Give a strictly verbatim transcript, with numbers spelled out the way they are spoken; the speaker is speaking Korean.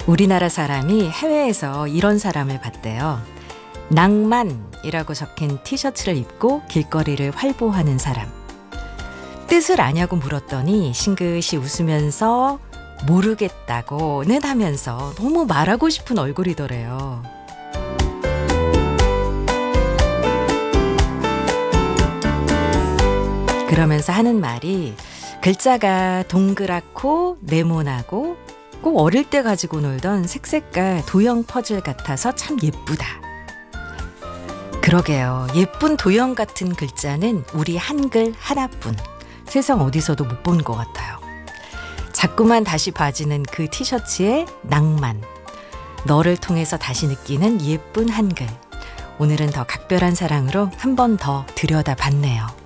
우리나라 사람이 해외에서 이런 사람을 봤대요. 낭만이라고 적힌 티셔츠를 입고 길거리를 활보하는 사람. 뜻을 아냐고 물었더니 싱긋이 웃으면서 모르겠다고는 하면서 너무 말하고 싶은 얼굴이더래요. 그러면서 하는 말이 글자가 동그랗고 네모나고 꼭 어릴 때 가지고 놀던 색색깔 도형 퍼즐 같아서 참 예쁘다. 그러게요. 예쁜 도형 같은 글자는 우리 한글 하나뿐. 세상 어디서도 못 본 것 같아요. 자꾸만 다시 봐지는 그 티셔츠의 낭만. 너를 통해서 다시 느끼는 예쁜 한글. 오늘은 더 각별한 사랑으로 한 번 더 들여다봤네요.